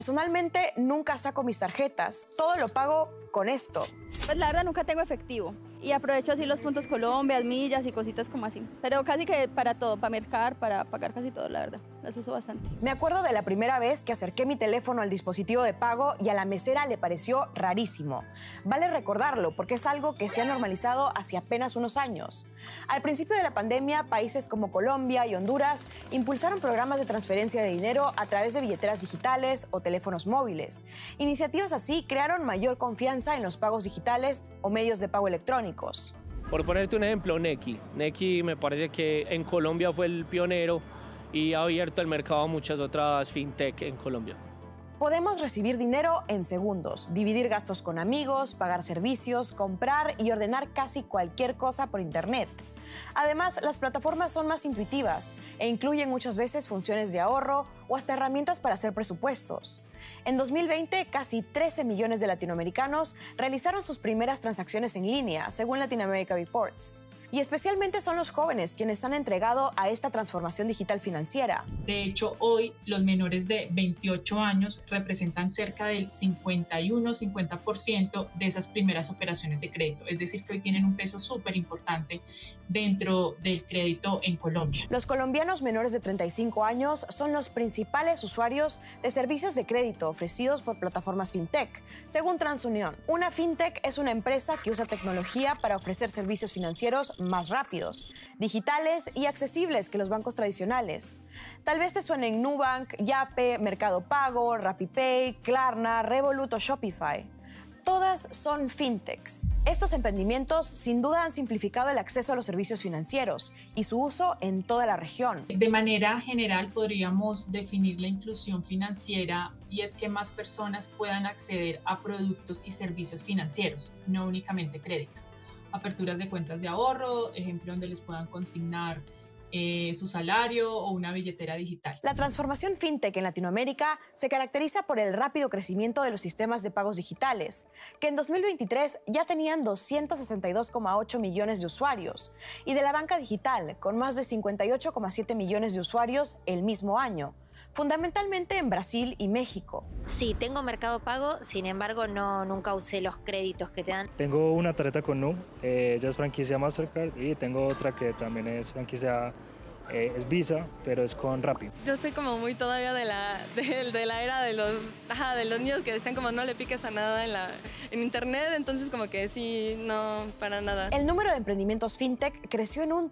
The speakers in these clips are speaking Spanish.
Personalmente nunca saco mis tarjetas, todo lo pago con esto. Pues la verdad nunca tengo efectivo y aprovecho así los puntos Colombia, millas y cositas como así. Pero casi que para todo, para mercar, para pagar casi todo, la verdad. Las uso bastante. Me acuerdo de la primera vez que acerqué mi teléfono al dispositivo de pago y a la mesera le pareció rarísimo. Vale recordarlo porque es algo que se ha normalizado hace apenas unos años. Al principio de la pandemia, países como Colombia y Honduras impulsaron programas de transferencia de dinero a través de billeteras digitales o teléfonos móviles. Iniciativas así crearon mayor confianza en los pagos digitales o medios de pago electrónicos. Por ponerte un ejemplo, Nequi. Nequi me parece que en Colombia fue el pionero y ha abierto el mercado a muchas otras fintech en Colombia. Podemos recibir dinero en segundos, dividir gastos con amigos, pagar servicios, comprar y ordenar casi cualquier cosa por internet. Además, las plataformas son más intuitivas e incluyen muchas veces funciones de ahorro o hasta herramientas para hacer presupuestos. En 2020, casi 13 millones de latinoamericanos realizaron sus primeras transacciones en línea, según Latin America Reports. Y especialmente son los jóvenes quienes han entregado a esta transformación digital financiera. De hecho, hoy los menores de 28 años representan cerca del 51-50% de esas primeras operaciones de crédito. Es decir, que hoy tienen un peso súper importante dentro del crédito en Colombia. Los colombianos menores de 35 años son los principales usuarios de servicios de crédito ofrecidos por plataformas fintech, según TransUnión. Una fintech es una empresa que usa tecnología para ofrecer servicios financieros más rápidos, digitales y accesibles que los bancos tradicionales. Tal vez te suenen Nubank, Yape, Mercado Pago, RappiPay, Klarna, Revolut o Shopify. Todas son fintechs. Estos emprendimientos sin duda han simplificado el acceso a los servicios financieros y su uso en toda la región. De manera general podríamos definir la inclusión financiera y es que más personas puedan acceder a productos y servicios financieros, no únicamente crédito. Aperturas de cuentas de ahorro, ejemplo donde les puedan consignar su salario o una billetera digital. La transformación fintech en Latinoamérica se caracteriza por el rápido crecimiento de los sistemas de pagos digitales, que en 2023 ya tenían 262,8 millones de usuarios, y de la banca digital, con más de 58,7 millones de usuarios el mismo año, fundamentalmente en Brasil y México. Sí, tengo Mercado Pago, sin embargo nunca usé los créditos que te dan. Tengo una tarjeta con Nu, ella es franquicia Mastercard, y tengo otra que también es franquicia, es Visa, pero es con Rappi. Yo soy como muy todavía de la era de los niños que decían como no le piques a nada en internet, entonces como que sí, no, para nada. El número de emprendimientos fintech creció en un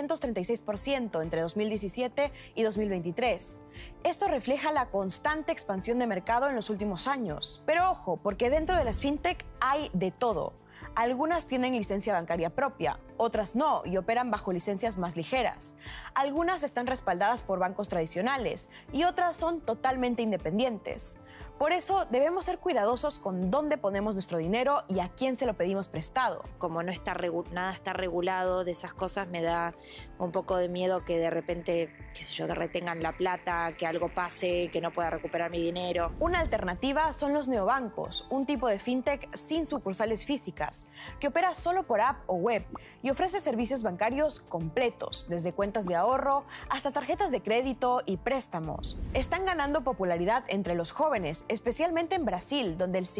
336% entre 2017 y 2023. Esto refleja la constante expansión de mercado en los últimos años. Pero ojo, porque dentro de las fintech hay de todo. Algunas tienen licencia bancaria propia, otras no y operan bajo licencias más ligeras. Algunas están respaldadas por bancos tradicionales y otras son totalmente independientes. Por eso debemos ser cuidadosos con dónde ponemos nuestro dinero y a quién se lo pedimos prestado. Como nada está regulado de esas cosas, me da un poco de miedo que de repente, qué sé yo, te retengan la plata, que algo pase, que no pueda recuperar mi dinero. Una alternativa son los neobancos, un tipo de fintech sin sucursales físicas, que opera solo por app o web y ofrece servicios bancarios completos, desde cuentas de ahorro hasta tarjetas de crédito y préstamos. Están ganando popularidad entre los jóvenes, especialmente en Brasil, donde el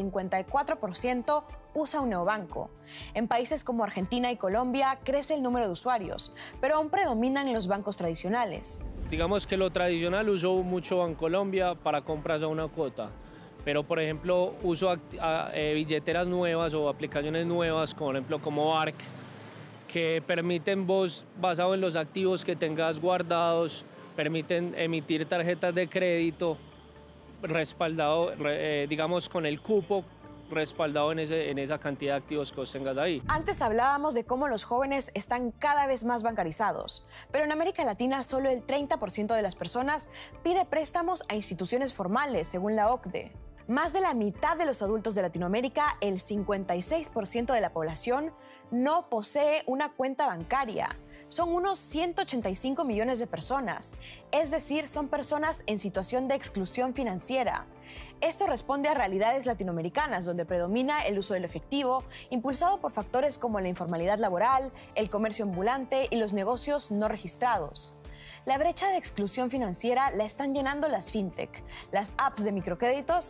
54% usa un neobanco. En países como Argentina y Colombia crece el número de usuarios, pero aún predominan los bancos tradicionales. Digamos que lo tradicional uso mucho Bancolombia para compras a una cuota, pero por ejemplo uso billeteras nuevas o aplicaciones nuevas, por ejemplo como Arc, que permiten vos, basado en los activos que tengas guardados, permiten emitir tarjetas de crédito respaldado, digamos con el cupo respaldado en esa cantidad de activos que vos tengas ahí. Antes hablábamos de cómo los jóvenes están cada vez más bancarizados, pero en América Latina solo el 30% de las personas pide préstamos a instituciones formales, según la OCDE. Más de la mitad de los adultos de Latinoamérica, el 56% de la población, no posee una cuenta bancaria. Son unos 185 millones de personas, es decir, son personas en situación de exclusión financiera. Esto responde a realidades latinoamericanas donde predomina el uso del efectivo, impulsado por factores como la informalidad laboral, el comercio ambulante y los negocios no registrados. La brecha de exclusión financiera la están llenando las fintech, las apps de microcréditos